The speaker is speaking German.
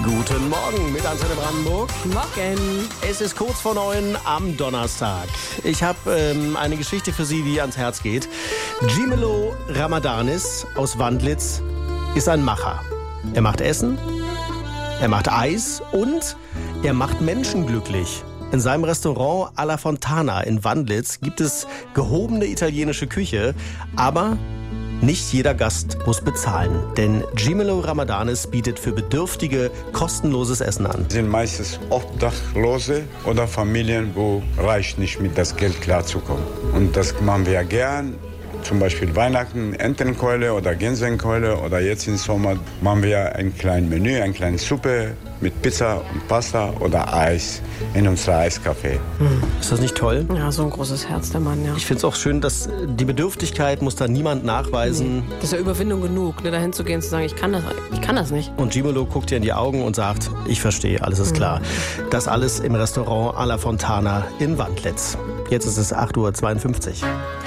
Guten Morgen mit Antenne Brandenburg. Morgen. Es ist kurz vor 9 am Donnerstag. Ich habe eine Geschichte für Sie, die ans Herz geht. Cimelo Ramadanis aus Wandlitz ist ein Macher. Er macht Essen, er macht Eis und er macht Menschen glücklich. In seinem Restaurant Alla Fontana in Wandlitz gibt es gehobene italienische Küche, aber nicht jeder Gast muss bezahlen, denn Cimelo Ramadanis bietet für Bedürftige kostenloses Essen an. Sind meistens Obdachlose oder Familien, wo reicht nicht mit das Geld klarzukommen. Und das machen wir gern. Zum Beispiel Weihnachten, Entenkeule oder Gänsekeule oder jetzt im Sommer machen wir ein kleines Menü, eine kleine Suppe mit Pizza und Pasta oder Eis in unserer Eiscafé. Ist das nicht toll? Ja, so ein großes Herz, der Mann, ja. Ich finde es auch schön, dass die Bedürftigkeit muss da niemand nachweisen. Das ist ja Überwindung genug, ne, dahin zu gehen und zu sagen, ich kann das nicht. Und Cimelo guckt dir in die Augen und sagt, ich verstehe, alles ist klar. Das alles im Restaurant Alla Fontana in Wandlitz. Jetzt ist es 8:52 Uhr.